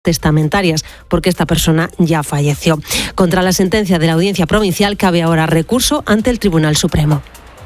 testamentarias, porque esta persona ya falleció. Contra la sentencia de la Audiencia Provincial cabe ahora recurso ante el Tribunal Supremo.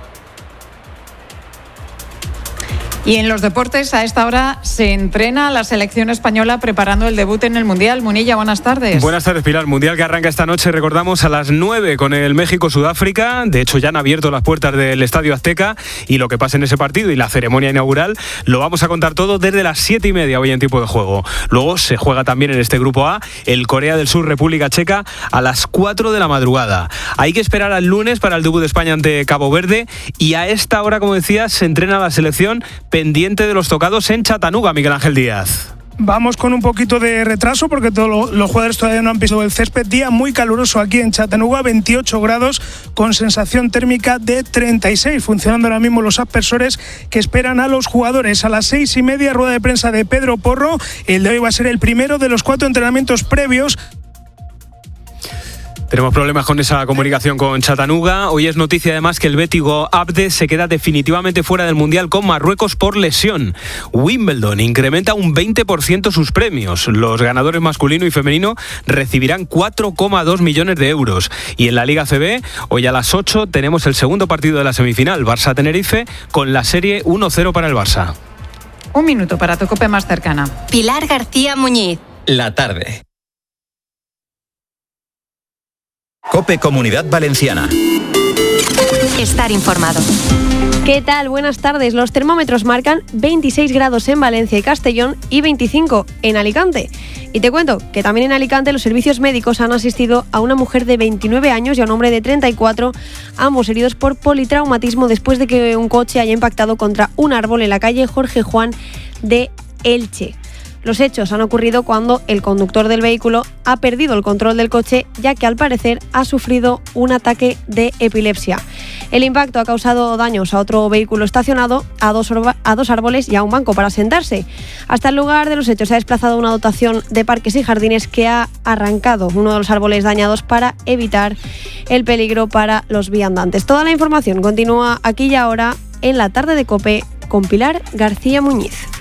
Y en los deportes, a esta hora se entrena la selección española preparando el debut en el Mundial. Munilla, buenas tardes. Buenas tardes, Pilar. Mundial que arranca esta noche, recordamos, a las 9 con el México-Sudáfrica. De hecho, ya han abierto las puertas del Estadio Azteca y lo que pasa en ese partido y la ceremonia inaugural lo vamos a contar todo desde las 7:30 hoy en tiempo de juego. Luego se juega también en este grupo A el Corea del Sur, República Checa, a las 4 de la madrugada. Hay que esperar al lunes para el debut de España ante Cabo Verde y a esta hora, como decías, se entrena la selección pendiente de los tocados en Chattanooga, Miguel Ángel Díaz. Vamos con un poquito de retraso porque todos los jugadores todavía no han pisado el césped. Día muy caluroso aquí en Chattanooga, 28 grados con sensación térmica de 36. Funcionando ahora mismo los aspersores que esperan a los jugadores. A las 6:30, rueda de prensa de Pedro Porro. El de hoy va a ser el primero de los 4 entrenamientos previos. Tenemos problemas con esa comunicación con Chattanooga. Hoy es noticia además que el bético Abde se queda definitivamente fuera del Mundial con Marruecos por lesión. Wimbledon incrementa un 20% sus premios. Los ganadores masculino y femenino recibirán 4,2 millones de euros. Y en la Liga CB, hoy a las 8 tenemos el segundo partido de la semifinal, Barça-Tenerife, con la serie 1-0 para el Barça. Un minuto para tu COPE más cercana. Pilar García Muñiz. La tarde. COPE Comunidad Valenciana. Estar informado. ¿Qué tal? Buenas tardes. Los termómetros marcan 26 grados en Valencia y Castellón y 25 en Alicante. Y te cuento que también en Alicante los servicios médicos han asistido a una mujer de 29 años y a un hombre de 34, ambos heridos por politraumatismo después de que un coche haya impactado contra un árbol en la calle Jorge Juan de Elche. Los hechos han ocurrido cuando el conductor del vehículo ha perdido el control del coche, ya que al parecer ha sufrido un ataque de epilepsia. El impacto ha causado daños a otro vehículo estacionado, a dos árboles y a un banco para sentarse. Hasta el lugar de los hechos se ha desplazado una dotación de parques y jardines que ha arrancado uno de los árboles dañados para evitar el peligro para los viandantes. Toda la información continúa aquí y ahora en la tarde de COPE con Pilar García Muñiz.